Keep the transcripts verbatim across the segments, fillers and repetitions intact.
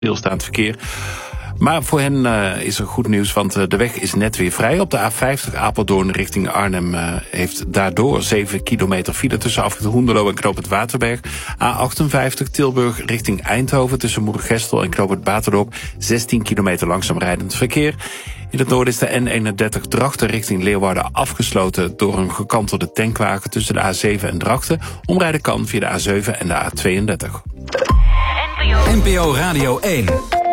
stilstaand verkeer. Maar voor hen uh, is er goed nieuws, want uh, de weg is net weer vrij. Op de A vijftig Apeldoorn richting Arnhem uh, heeft daardoor zeven kilometer file tussen afrit Hoenderloo en Knoop het Waterberg. A achtenvijftig Tilburg richting Eindhoven tussen Moergestel en Knoop het Baterdorp. zestien kilometer langzaam rijdend verkeer. In het noorden is de N eenendertig Drachten richting Leeuwarden afgesloten door een gekantelde tankwagen tussen de A zeven en Drachten. Omrijden kan via de A zeven en de A tweeëndertig. N P O Radio één.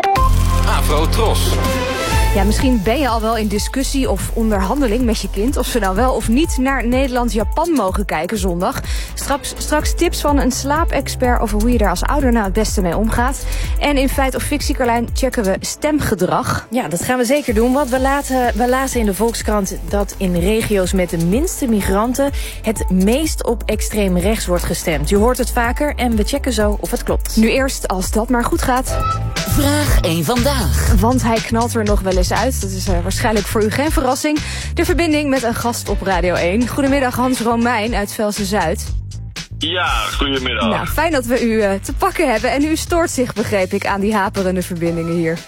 Afro Tros. Ja, misschien ben je al wel in discussie of onderhandeling met je kind of ze nou wel of niet naar Nederland-Japan mogen kijken zondag. Straks, straks tips van een slaapexpert over hoe je daar als ouder nou het beste mee omgaat. En in Feit of Fictie, Carlijn, checken we stemgedrag. Ja, dat gaan we zeker doen, want we, laten, we lazen in de Volkskrant dat in regio's met de minste migranten het meest op extreem rechts wordt gestemd. Je hoort het vaker en we checken zo of het klopt. Nu eerst, als dat maar goed gaat. Vraag één vandaag. Want hij knalt er nog wel eens uit. Dat is uh, waarschijnlijk voor u geen verrassing. De verbinding met een gast op Radio één. Goedemiddag, Hans Romein uit Velsen-Zuid. Ja, goedemiddag. Nou, fijn dat we u uh, te pakken hebben. En u stoort zich, begreep ik, aan die haperende verbindingen hier.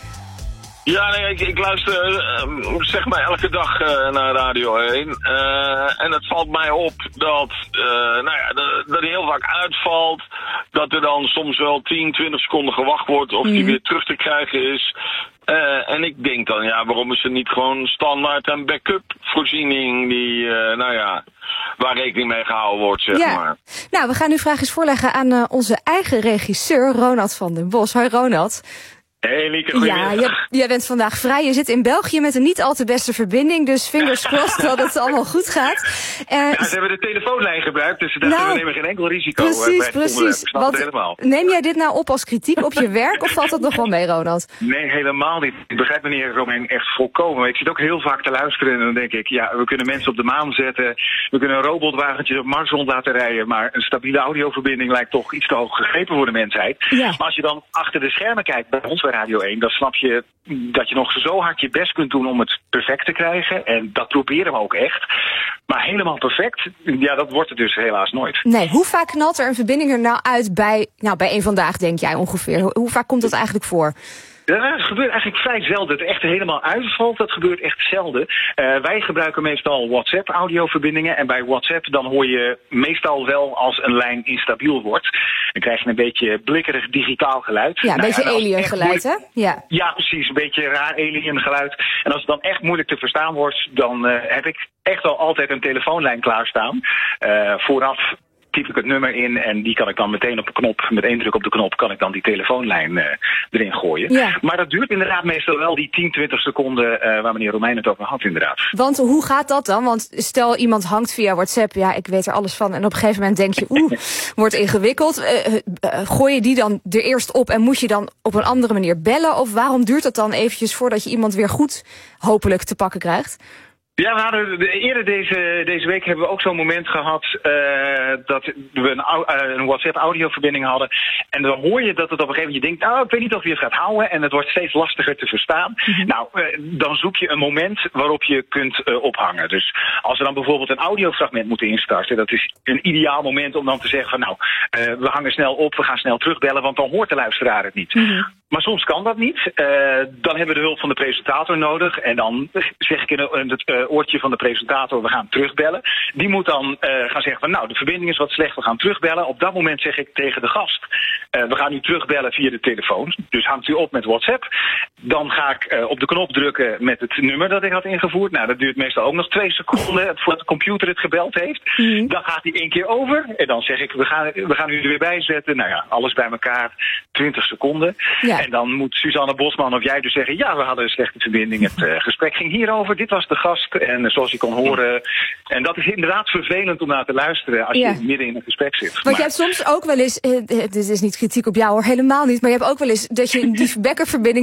Ja, nee, ik, ik luister uh, zeg maar elke dag uh, naar Radio één. Uh, en het valt mij op dat, uh, nou ja, dat, dat die heel vaak uitvalt. Dat er dan soms wel tien, twintig seconden gewacht wordt of mm. die weer terug te krijgen is. Uh, en ik denk dan, ja, waarom is er niet gewoon standaard een backup voorziening die, uh, nou ja, waar rekening mee gehouden wordt, zeg ja. maar. Nou, we gaan uw vraag eens voorleggen aan uh, onze eigen regisseur, Ronald van den Bos. Hoi, Ronald. Hey Lieke, goedemiddag. Ja, jij, jij bent vandaag vrij. Je zit in België met een niet al te beste verbinding, dus fingers crossed dat het allemaal goed gaat. Uh, ja, ze hebben de telefoonlijn gebruikt, dus ze dachten, nou, we nemen geen enkel risico. Precies, uh, precies. Wat, neem jij dit nou op als kritiek op je werk, of valt dat nog wel mee, Ronald? Nee, helemaal niet. Ik begrijp meneer Romein echt volkomen. Ik zit ook heel vaak te luisteren en dan denk ik, ja, we kunnen mensen op de maan zetten, we kunnen een robotwagentje op Mars rond laten rijden, maar een stabiele audioverbinding lijkt toch iets te hoog gegrepen voor de mensheid. Ja. Maar als je dan achter de schermen kijkt bij ons bij Radio één, dan snap je dat je nog zo hard je best kunt doen om het perfect te krijgen. En dat proberen we ook echt. Maar helemaal perfect, ja, dat wordt het dus helaas nooit. Nee, hoe vaak knalt er een verbinding er nou uit bij, nou, bij één Vandaag, denk jij ongeveer? Hoe, hoe vaak komt dat eigenlijk voor? Ja, het gebeurt eigenlijk vrij zelden. Dat het echt helemaal uitvalt, dat gebeurt echt zelden. Uh, wij gebruiken meestal WhatsApp-audioverbindingen. En bij WhatsApp dan hoor je meestal wel als een lijn instabiel wordt. Dan krijg je een beetje blikkerig digitaal geluid. Ja, een nou, beetje alien geluid, hè? Ja. ja, precies. Een beetje raar alien geluid. En als het dan echt moeilijk te verstaan wordt, dan uh, heb ik echt al altijd een telefoonlijn klaarstaan. Uh, vooraf typ ik het nummer in en die kan ik dan meteen op de knop, met één druk op de knop, kan ik dan die telefoonlijn uh, erin gooien. Ja. Maar dat duurt inderdaad meestal wel die tien, twintig seconden uh, waar meneer Romein het over had, inderdaad. Want hoe gaat dat dan? Want stel iemand hangt via WhatsApp, ja, ik weet er alles van, en op een gegeven moment denk je, oeh, wordt ingewikkeld. Uh, uh, gooi je die dan er eerst op en moet je dan op een andere manier bellen? Of waarom duurt het dan eventjes voordat je iemand weer goed, hopelijk, te pakken krijgt? Ja, we hadden de, eerder deze, deze week hebben we ook zo'n moment gehad uh, dat we een, uh, een WhatsApp-audioverbinding hadden. En dan hoor je dat het op een gegeven moment, je denkt, nou, ik weet niet of je het gaat houden. En het wordt steeds lastiger te verstaan. Mm-hmm. Nou, uh, dan zoek je een moment waarop je kunt uh, ophangen. Dus als we dan bijvoorbeeld een audiofragment moeten instarten, dat is een ideaal moment om dan te zeggen van, nou, uh, we hangen snel op, we gaan snel terugbellen, want dan hoort de luisteraar het niet. Mm-hmm. Maar soms kan dat niet. Uh, dan hebben we de hulp van de presentator nodig. En dan zeg ik in het uh, oortje van de presentator, we gaan terugbellen. Die moet dan uh, gaan zeggen van, nou, de verbinding is wat slecht, we gaan terugbellen. Op dat moment zeg ik tegen de gast, uh, we gaan nu terugbellen via de telefoon. Dus hangt u op met WhatsApp. Dan ga ik uh, op de knop drukken met het nummer dat ik had ingevoerd. Nou, dat duurt meestal ook nog twee seconden voordat de computer het gebeld heeft. Mm. Dan gaat hij één keer over. En dan zeg ik, we gaan, we gaan u er weer bij zetten. Nou ja, alles bij elkaar, twintig seconden. Ja. En dan moet Suzanne Bosman of jij dus zeggen, ja, we hadden een slechte verbinding. Het uh, gesprek ging hierover, dit was de gast. En uh, zoals je kon horen. En dat is inderdaad vervelend om naar te luisteren als ja. je midden in een gesprek zit. Want maar je hebt soms ook wel eens, uh, dit is niet kritiek op jou hoor, helemaal niet. Maar je hebt ook wel eens dat je die backup-verbinding niet gelijk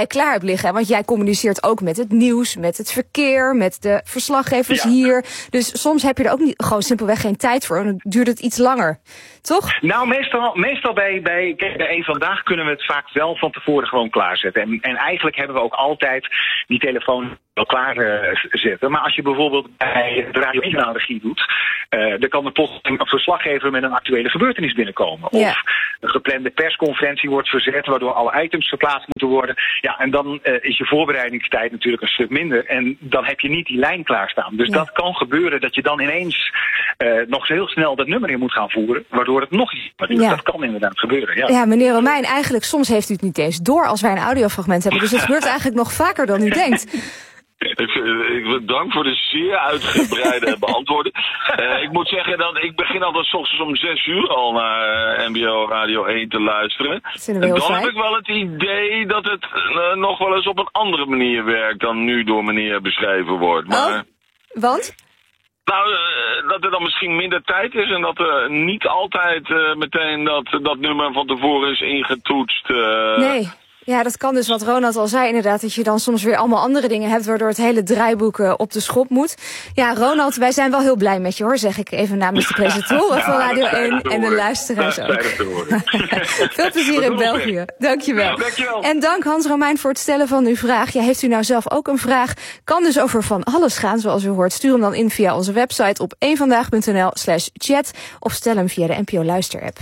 jij klaar hebt liggen. Want jij communiceert ook met het nieuws, met het verkeer, met de verslaggevers ja. hier. Dus soms heb je er ook niet, gewoon simpelweg geen tijd voor. En dan duurt het iets langer. Toch? Nou, meestal, meestal bij, bij, bij één Vandaag kunnen we het vaak wel van tevoren gewoon klaarzetten. En, en eigenlijk hebben we ook altijd die telefoon wel klaar uh, zetten. Maar als je bijvoorbeeld bij de Radio één regie doet, uh, dan kan er plotseling een verslaggever met een actuele gebeurtenis binnenkomen. Ja. Of een geplande persconferentie wordt verzet, waardoor alle items verplaatst moeten worden. Ja, en dan uh, is je voorbereidingstijd natuurlijk een stuk minder. En dan heb je niet die lijn klaarstaan. Dus ja. dat kan gebeuren dat je dan ineens uh, nog heel snel dat nummer in moet gaan voeren, waardoor het nog iets duurt. Ja. Dat kan inderdaad gebeuren. Ja. ja, meneer Romein, eigenlijk soms heeft u het niet eens door als wij een audiofragment hebben. Dus het gebeurt eigenlijk nog vaker dan u denkt. Ik, ik dank voor de zeer uitgebreide beantwoorden. Uh, ik moet zeggen dat ik begin altijd 's ochtends om zes uur al naar uh, N B O Radio één te luisteren. En dan fijn. heb ik wel het idee dat het uh, nog wel eens op een andere manier werkt dan nu door meneer beschreven wordt. Maar, oh, want? Nou, uh, dat er dan misschien minder tijd is en dat er niet altijd uh, meteen dat, dat nummer van tevoren is ingetoetst. Uh, nee. Ja, dat kan dus wat Ronald al zei inderdaad, dat je dan soms weer allemaal andere dingen hebt, waardoor het hele draaiboek uh, op de schop moet. Ja, Ronald, wij zijn wel heel blij met je hoor, zeg ik even namens de presentatoren ja, van Radio één en de luisteraars ook. Veel plezier in België. Dankjewel. Ja, dankjewel. En dank Hans Romein voor het stellen van uw vraag. Ja, heeft u nou zelf ook een vraag? Kan dus over van alles gaan, zoals u hoort. Stuur hem dan in via onze website op eenvandaag.nl slash chat of stel hem via de N P O Luister-app.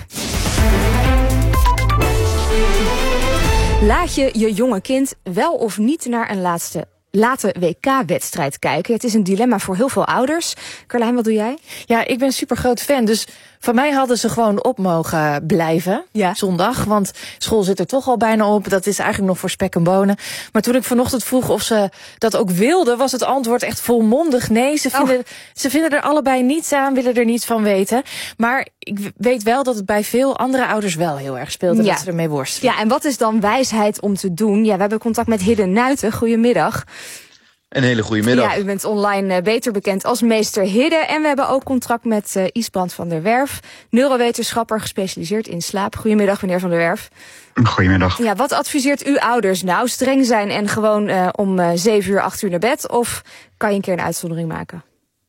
Laat je je jonge kind wel of niet naar een laatste late W K-wedstrijd kijken? Het is een dilemma voor heel veel ouders. Carlijn, wat doe jij? Ja, ik ben een supergroot fan, dus van mij hadden ze gewoon op mogen blijven, ja. zondag. Want school zit er toch al bijna op. Dat is eigenlijk nog voor spek en bonen. Maar toen ik vanochtend vroeg of ze dat ook wilden, was het antwoord echt volmondig nee. Ze vinden, oh. ze vinden er allebei niets aan, willen er niets van weten. Maar ik weet wel dat het bij veel andere ouders wel heel erg speelt en ja. dat ze ermee worstelen. Ja, en wat is dan wijsheid om te doen? Ja, we hebben contact met Hidde Nuiten. Goedemiddag. Een hele goede middag. Ja, u bent online uh, beter bekend als meester Hidde. En we hebben ook contact met uh, Isbrand van der Werf, neurowetenschapper gespecialiseerd in slaap. Goedemiddag, meneer van der Werf. Goedemiddag. Ja, wat adviseert u ouders nou? Streng zijn en gewoon uh, om uh, zeven uur, acht uur naar bed? Of kan je een keer een uitzondering maken?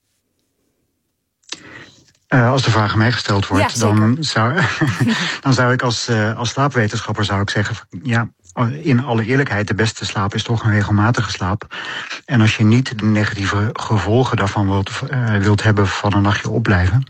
Uh, als de vraag aan mij gesteld wordt, ja, dan, zou, dan zou ik als, uh, als slaapwetenschapper zou ik zeggen, ja, in alle eerlijkheid, de beste slaap is toch een regelmatige slaap. En als je niet de negatieve gevolgen daarvan wilt, uh, wilt hebben van een nachtje opblijven,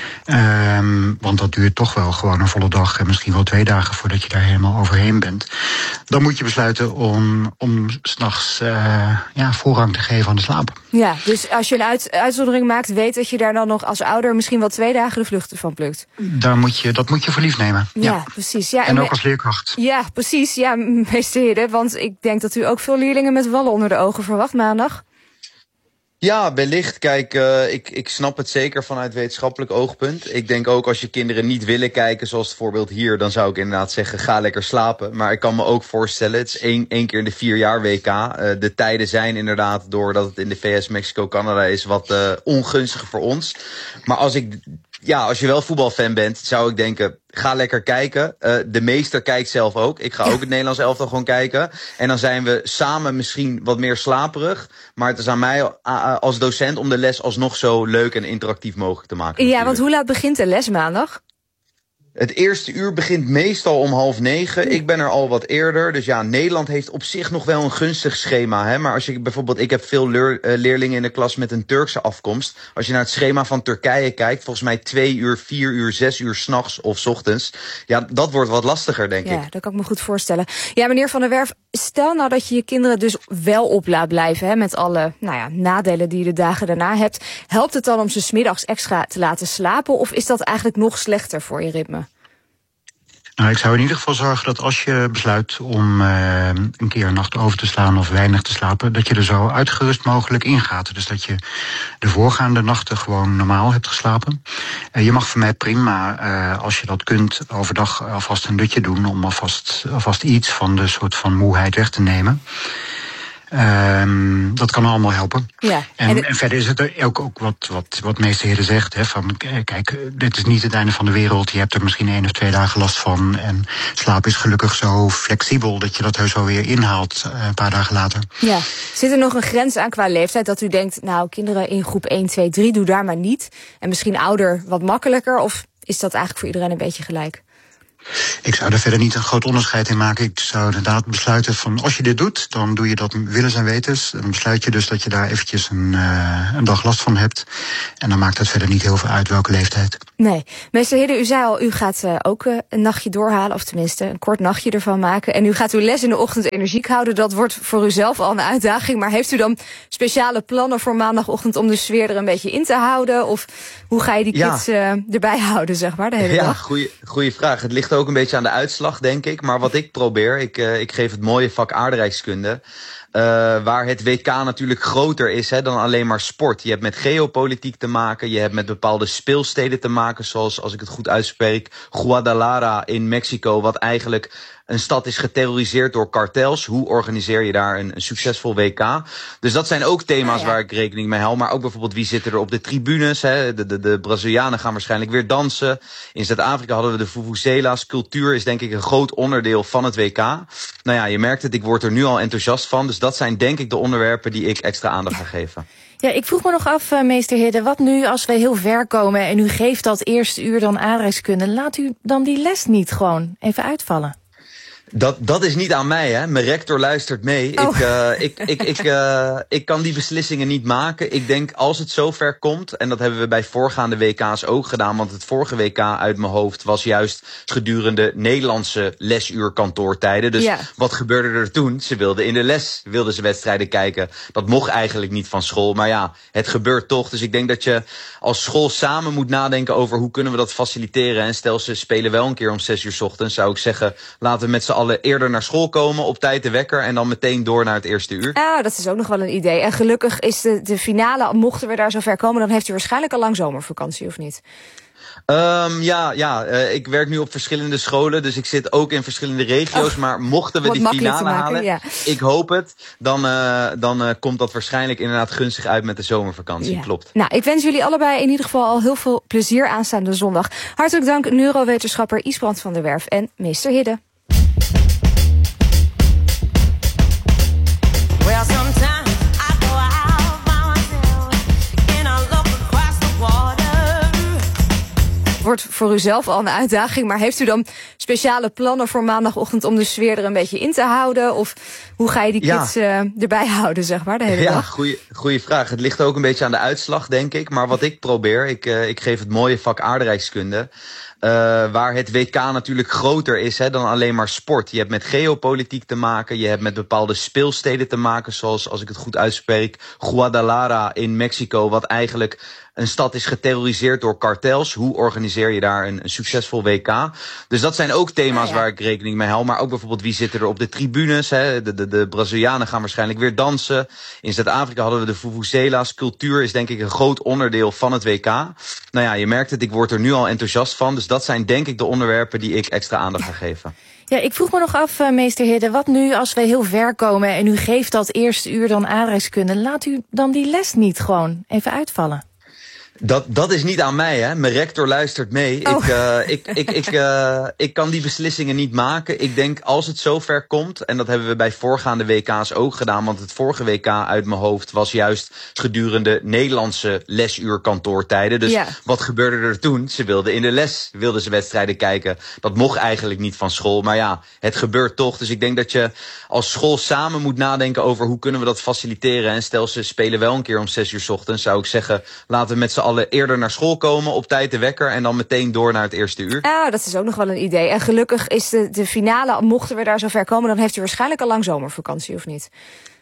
um, want dat duurt toch wel gewoon een volle dag en misschien wel twee dagen voordat je daar helemaal overheen bent, dan moet je besluiten om, om 's nachts uh, ja, voorrang te geven aan de slaap. Ja, dus als je een uit, uitzondering maakt, weet dat je daar dan nog als ouder misschien wel twee dagen de vluchten van plukt. Daar moet je, dat moet je voor lief nemen. Ja, ja. precies. Ja, en, en ook als leerkracht. Ja, precies. Ja, meester Hidde, want ik denk dat u ook veel leerlingen met wallen onder de ogen verwacht maandag. Ja, wellicht. Kijk, uh, ik, ik snap het zeker vanuit wetenschappelijk oogpunt. Ik denk ook als je kinderen niet willen kijken, zoals het voorbeeld hier, dan zou ik inderdaad zeggen, ga lekker slapen. Maar ik kan me ook voorstellen, het is één, één keer in de vier jaar W K. Uh, de tijden zijn inderdaad, doordat het in de V S, Mexico, Canada is, wat uh, ongunstig voor ons. Maar als ik... Ja, als je wel voetbalfan bent, zou ik denken, ga lekker kijken. Uh, de meester kijkt zelf ook. Ik ga ook het Nederlands elftal gewoon kijken. En dan zijn we samen misschien wat meer slaperig. Maar het is aan mij uh, als docent om de les alsnog zo leuk en interactief mogelijk te maken. Ja, natuurlijk. Want hoe laat begint de les maandag? Het eerste uur begint meestal om half negen. Ik ben er al wat eerder. Dus ja, Nederland heeft op zich nog wel een gunstig schema. Hè? Maar als je bijvoorbeeld, ik heb veel leer, uh, leerlingen in de klas met een Turkse afkomst. Als je naar het schema van Turkije kijkt, volgens mij twee uur, vier uur, zes uur 's nachts of 's ochtends. Ja, dat wordt wat lastiger, denk ja, ik. Ja, dat kan ik me goed voorstellen. Ja, meneer Van der Werf, stel nou dat je je kinderen dus wel op laat blijven, hè, met alle nou ja, nadelen die je de dagen daarna hebt. Helpt het dan om ze 's middags extra te laten slapen? Of is dat eigenlijk nog slechter voor je ritme? Nou, ik zou in ieder geval zorgen dat als je besluit om uh, een keer een nacht over te slaan of weinig te slapen, dat je er zo uitgerust mogelijk ingaat. Dus dat je de voorgaande nachten gewoon normaal hebt geslapen. Uh, je mag voor mij prima, uh, als je dat kunt, overdag alvast een dutje doen om alvast, alvast iets van de soort van moeheid weg te nemen. Um, dat kan allemaal helpen. Ja. En, en, de... en verder is het er ook, ook wat, wat, wat meester Hidde zegt. Hè, van, kijk, dit is niet het einde van de wereld. Je hebt er misschien één of twee dagen last van. En slaap is gelukkig zo flexibel dat je dat heus wel weer inhaalt uh, een paar dagen later. Ja. Zit er nog een grens aan qua leeftijd dat u denkt, nou, kinderen in groep één, twee, drie, doe daar maar niet. En misschien ouder wat makkelijker? Of is dat eigenlijk voor iedereen een beetje gelijk? Ik zou er verder niet een groot onderscheid in maken. Ik zou inderdaad besluiten van, als je dit doet, dan doe je dat willens en wetens. Dan besluit je dus dat je daar eventjes een, uh, een dag last van hebt. En dan maakt het verder niet heel veel uit welke leeftijd. Nee. Meester Hidde, u zei al, u gaat uh, ook uh, een nachtje doorhalen, of tenminste een kort nachtje ervan maken. En u gaat uw les in de ochtend energiek houden. Dat wordt voor u zelf al een uitdaging. Maar heeft u dan speciale plannen voor maandagochtend om de sfeer er een beetje in te houden? Of hoe ga je die kids ja. uh, erbij houden, zeg maar, de hele ja, dag? Ja, goeie, goeie vraag. Het ligt ook een beetje aan de uitslag, denk ik. Maar wat ik probeer, ik, uh, ik geef het mooie vak aardrijkskunde. Uh, waar het W K natuurlijk groter is hè, dan alleen maar sport. Je hebt met geopolitiek te maken, je hebt met bepaalde speelsteden te maken, zoals, als ik het goed uitspreek, Guadalajara in Mexico, wat eigenlijk een stad is geterroriseerd door kartels. Hoe organiseer je daar een, een succesvol W K? Dus dat zijn ook thema's ah, ja. waar ik rekening mee hou. Maar ook bijvoorbeeld wie zitten er op de tribunes. Hè? De, de, de Brazilianen gaan waarschijnlijk weer dansen. In Zuid-Afrika hadden we de Vuvuzela's. Cultuur is denk ik een groot onderdeel van het W K. Nou ja, je merkt het, ik word er nu al enthousiast van. Dus dat zijn denk ik de onderwerpen die ik extra aandacht ga geven. Ja, ik vroeg me nog af, uh, meester Hidde, wat nu als we heel ver komen en u geeft dat eerste uur dan aardrijkskunde, laat u dan die les niet gewoon even uitvallen? Dat, dat is niet aan mij, hè. Mijn rector luistert mee. Oh. Ik, uh, ik, ik, ik, uh, ik kan die beslissingen niet maken. Ik denk, als het zover komt, en dat hebben we bij voorgaande W K's ook gedaan, want het vorige W K uit mijn hoofd was juist gedurende Nederlandse lesuurkantoortijden. Dus ja. wat gebeurde er toen? Ze wilden in de les, wilden ze wedstrijden kijken. Dat mocht eigenlijk niet van school, maar ja, het gebeurt toch. Dus ik denk dat je als school samen moet nadenken over hoe kunnen we dat faciliteren. En stel, ze spelen wel een keer om zes uur 's ochtends, zou ik zeggen, laten we met z'n allen eerder naar school komen, op tijd de wekker en dan meteen door naar het eerste uur. Ja, dat is ook nog wel een idee. En gelukkig is de, de finale, mochten we daar zover komen, dan heeft u waarschijnlijk al lang zomervakantie, of niet? Um, ja, ja uh, ik werk nu op verschillende scholen, dus ik zit ook in verschillende regio's. Oh, maar mochten we die finale maken, halen, ja. ik hoop het, dan, uh, dan uh, komt dat waarschijnlijk inderdaad gunstig uit met de zomervakantie. Ja. Klopt. Nou, ik wens jullie allebei in ieder geval al heel veel plezier aanstaande zondag. Hartelijk dank neurowetenschapper Isbrand van der Werf en meester Hidde. Wordt voor u zelf al een uitdaging, maar heeft u dan speciale plannen voor maandagochtend om de sfeer er een beetje in te houden? Of hoe ga je die kids ja. uh, erbij houden, zeg maar, de hele ja, dag? Ja, goeie, goeie vraag. Het ligt ook een beetje aan de uitslag, denk ik. Maar wat ik probeer, ik, uh, ik geef het mooie vak aardrijkskunde. Uh, waar het W K natuurlijk groter is hè, dan alleen maar sport. Je hebt met geopolitiek te maken, je hebt met bepaalde speelsteden te maken, zoals, als ik het goed uitspreek, Guadalajara in Mexico, wat eigenlijk een stad is geterroriseerd door kartels. Hoe organiseer je daar een, een succesvol W K? Dus dat zijn ook thema's ah, ja. waar ik rekening mee hou. Maar ook bijvoorbeeld wie zitten er op de tribunes. Hè? De, de, de Brazilianen gaan waarschijnlijk weer dansen. In Zuid-Afrika hadden we de Vuvuzela's. Cultuur is denk ik een groot onderdeel van het W K. Nou ja, je merkt het, ik word er nu al enthousiast van. Dus dat zijn denk ik de onderwerpen die ik extra aandacht ga geven. Ja, ik vroeg me nog af, uh, meester Hidde, wat nu als we heel ver komen en u geeft dat eerste uur dan aardrijkskunde, laat u dan die les niet gewoon even uitvallen? Dat, dat is niet aan mij, hè. Mijn rector luistert mee. Oh. Ik, uh, ik, ik, ik, uh, ik kan die beslissingen niet maken. Ik denk, als het zover komt, en dat hebben we bij voorgaande W K's ook gedaan, want het vorige W K uit mijn hoofd was juist gedurende Nederlandse lesuurkantoortijden. Dus ja. wat gebeurde er toen? Ze wilden in de les, wilden ze wedstrijden kijken. Dat mocht eigenlijk niet van school, maar ja, het gebeurt toch. Dus ik denk dat je als school samen moet nadenken over hoe kunnen we dat faciliteren. En stel, ze spelen wel een keer om zes uur 's ochtends, zou ik zeggen, laten we met z'n allen eerder naar school komen, op tijd de wekker en dan meteen door naar het eerste uur. Ja, dat is ook nog wel een idee. En gelukkig is de, de finale, mochten we daar zover komen, dan heeft u waarschijnlijk al lang zomervakantie, of niet?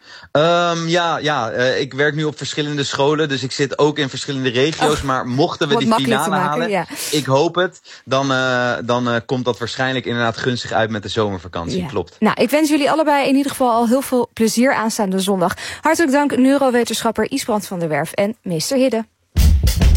Um, ja, ja uh, ik werk nu op verschillende scholen, dus ik zit ook in verschillende regio's. Oh, maar mochten we die finale maken, halen, ja. ik hoop het, dan, uh, dan uh, komt dat waarschijnlijk inderdaad gunstig uit met de zomervakantie. Ja. Klopt. Nou, ik wens jullie allebei in ieder geval al heel veel plezier aanstaande zondag. Hartelijk dank neurowetenschapper Isbrand van der Werf en meester Hidde.